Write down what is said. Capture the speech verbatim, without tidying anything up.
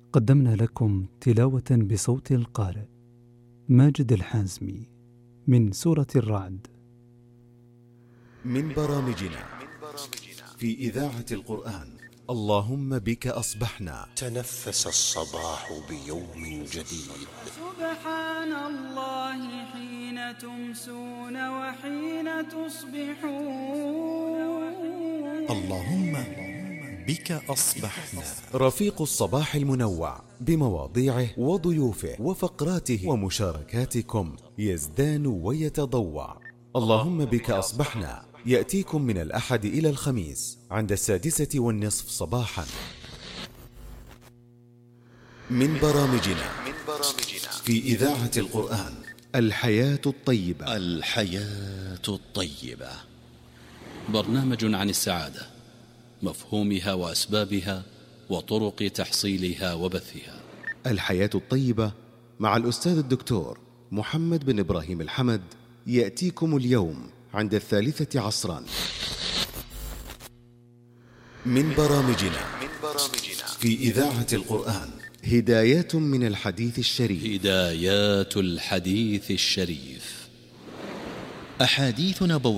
قدمنا لكم تلاوة بصوت القارئ ماجد الحازمي من سورة الرعد. من برامجنا في إذاعة القرآن اللهم بك أصبحنا. تنفس الصباح بيوم جديد. سبحان الله حين تمسون وحين تصبحون. اللهم بك أصبحنا. رفيق الصباح المنوع بمواضيعه وضيوفه وفقراته ومشاركاتكم يزدان ويتضوع. اللهم بك أصبحنا يأتيكم من الأحد إلى الخميس عند السادسة والنصف صباحا. من برامجنا في إذاعة القرآن الحياة الطيبة. الحياة الطيبة برنامج عن السعادة، مفهومها وأسبابها وطرق تحصيلها وبثها. الحياة الطيبة مع الأستاذ الدكتور محمد بن إبراهيم الحمد يأتيكم اليوم عند الثالثة عصرا. من برامجنا في إذاعة القرآن هدايات من الحديث الشريف. هدايات الحديث الشريف، أحاديث نبوية